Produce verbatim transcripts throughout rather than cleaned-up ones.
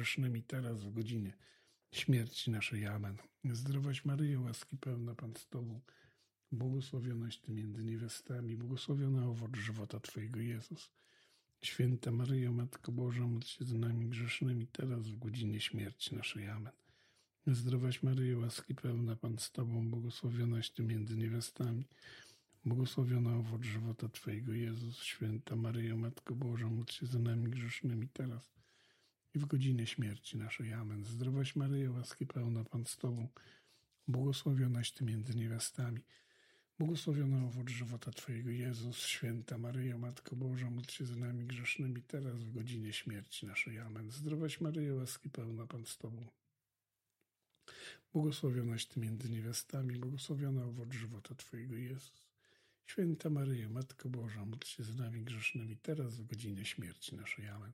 grzesznymi, teraz w godzinie śmierci naszej. Amen. Zdrowaś Maryjo, łaski pełna, Pan z Tobą, błogosławionaś Ty między niewiastami, błogosławiony owoc żywota Twojego, Jezus. Święta Maryjo, Matko Boża, módl się za nami grzesznymi, teraz w godzinie śmierci naszej. Amen. Zdrowaś Maryjo, łaski pełna, Pan z Tobą, błogosławionaś Ty między niewiastami, błogosławiony owoc żywota Twojego, Jezus. Święta Maryjo, Matko Boża, módl się za nami grzesznymi, teraz i w godzinę śmierci naszej. Amen. Zdrowaś Maryjo, łaski pełna, Pan z Tobą, błogosławionaś Ty między niewiastami, błogosławiony owoc żywota Twojego, Jezus. Święta Maryjo, Matko Boża, módl się za nami grzesznymi, teraz w godzinie śmierci naszej. Amen. Zdrowaś Maryjo, łaski pełna, Pan z Tobą, błogosławionaś Ty między niewiastami, błogosławiony owoc żywota Twojego, Jezus. Święta Maryjo, Matko Boża, módl się za nami grzesznymi, teraz w godzinę śmierci naszej. Amen.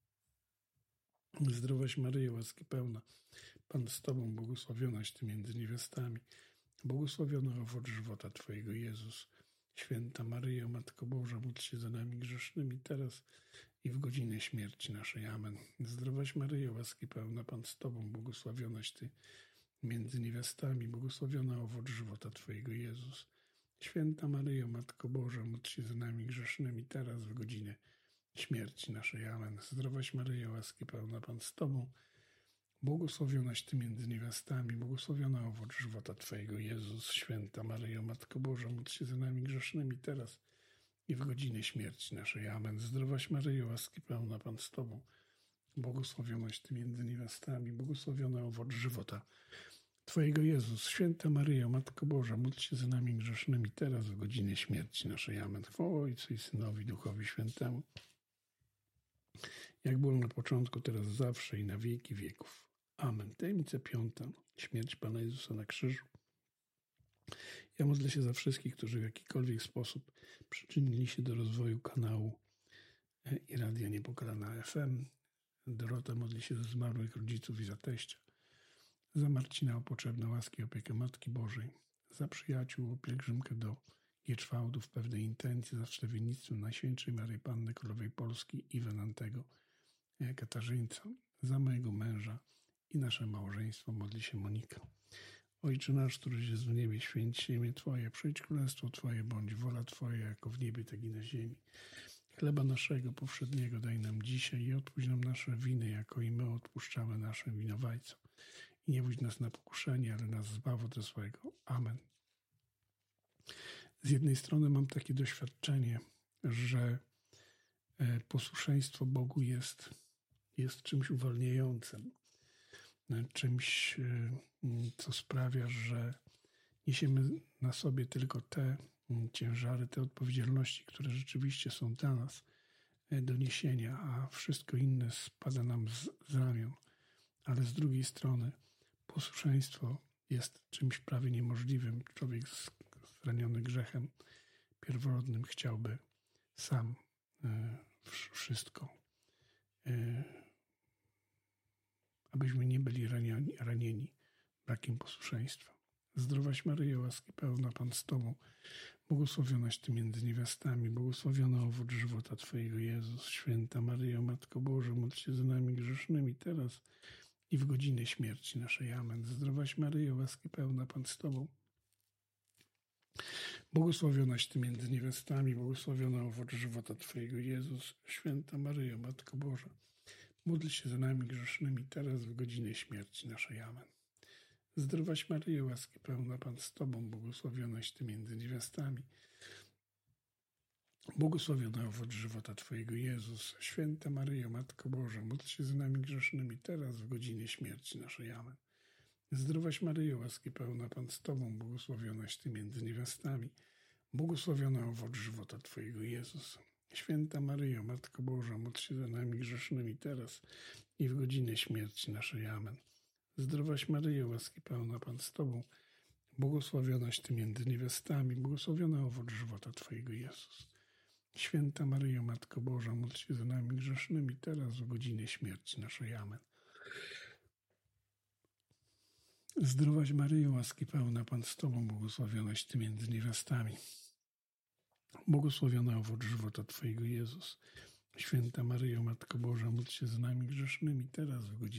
Zdrowaś Maryjo, łaski pełna, Pan z Tobą, błogosławionaś Ty między niewiastami, błogosławiony owoc żywota Twojego, Jezus. Święta Maryjo, Matko Boża, módl się za nami grzesznymi, teraz i w godzinę śmierci naszej. Amen. Zdrowaś Maryjo, łaski pełna, Pan z Tobą, błogosławionaś Ty między niewiastami, błogosławiony owoc żywota Twojego, Jezus. Święta Maryjo, Matko Boża, módl się za nami grzesznymi, teraz w godzinę śmierci naszej. Amen. Zdrowaś Maryjo, łaski pełna, Pan z Tobą, błogosławionaś Ty między niewiastami, błogosławiony owoc żywota Twojego, Jezus. Święta Maryjo, Matko Boża, módl się za nami grzesznymi, teraz i w godzinę śmierci naszej. Amen. Zdrowaś Maryjo, łaski pełna, Pan z Tobą, błogosławionaś Ty między niewiastami, błogosławiony owoc żywota Twojego, Jezus. Święta Maryjo, Matko Boża, módl się za nami grzesznymi, teraz w godzinie śmierci naszej. Amen. Chwała Ojcu i Synowi, Duchowi Świętemu, jak było na początku, teraz zawsze i na wieki wieków. Amen. Tajemnica piąta. Śmierć Pana Jezusa na krzyżu. Ja modlę się za wszystkich, którzy w jakikolwiek sposób przyczynili się do rozwoju kanału i Radia Niepokalana F M. Dorota modli się za zmarłych rodziców i za teścia. Za Marcina o potrzebne łaski i opiekę Matki Bożej. Za przyjaciół o pielgrzymkę do Gieczwałdu w pewnej intencji, za wstawiennictwem Najświętszej Maryi Panny Królowej Polski i Wenantego Katarzyńca. Za mojego męża i nasze małżeństwo modli się Monika. Ojcze nasz, któryś jest w niebie, święć się imię Twoje, przyjdź królestwo Twoje, bądź wola Twoja, jako w niebie, tak i na ziemi. Chleba naszego powszedniego daj nam dzisiaj i odpuść nam nasze winy, jako i my odpuszczamy naszym winowajcom. I nie wódź nas na pokuszenie, ale nas zbaw od złego. Amen. Z jednej strony mam takie doświadczenie, że posłuszeństwo Bogu jest, jest czymś uwalniającym, czymś, co sprawia, że niesiemy na sobie tylko te ciężary, te odpowiedzialności, które rzeczywiście są dla nas do niesienia, a wszystko inne spada nam z, z ramion. Ale z drugiej strony posłuszeństwo jest czymś prawie niemożliwym. Człowiek zraniony grzechem pierworodnym chciałby sam wszystko, abyśmy nie byli ranieni, ranieni brakiem posłuszeństwa. Zdrowaś Maryjo, łaski pełna, Pan z Tobą, błogosławionaś Ty między niewiastami, błogosławiony owoc żywota Twojego, Jezus. Święta Maryjo, Matko Boża, módl się za nami grzesznymi, teraz i w godzinę śmierci naszej. Amen. Zdrowaś Maryjo, łaski pełna, Pan z Tobą, błogosławionaś Ty między niewiastami, błogosławiony owoc żywota Twojego, Jezus. Święta Maryjo, Matko Boża, módl się za nami grzesznymi, teraz w godzinę śmierci naszej. Amen. Zdrowaś Maryjo, łaski pełna, Pan z Tobą, błogosławionaś Ty między niewiastami, błogosławiony owoc żywota Twojego, Jezus. Święta Maryjo, Matko Boża, módl się za nami grzesznymi, teraz w godzinie śmierci naszej. Amen. Zdrowaś Maryjo, łaski pełna, Pan z Tobą, błogosławionaś Ty między niewiastami, błogosławiony owoc żywota Twojego, Jezus. Święta Maryjo, Matko Boża, módl się za nami grzesznymi, teraz i w godzinę śmierci naszej. Amen. Zdrowaś Maryjo, łaski pełna, Pan z Tobą, błogosławionaś Ty między niewiastami, błogosławiony owoc żywota Twojego, Jezus. Święta Maryjo, Matko Boża, módl się za nami grzesznymi, teraz w godzinę śmierci naszej. Amen. Zdrowaś Maryjo, łaski pełna, Pan z Tobą, błogosławionaś Ty między niewiastami, błogosławiony owoc żywota Twojego, Jezus. Święta Maryjo, Matko Boża, módl się za nami grzesznymi, teraz w godzinie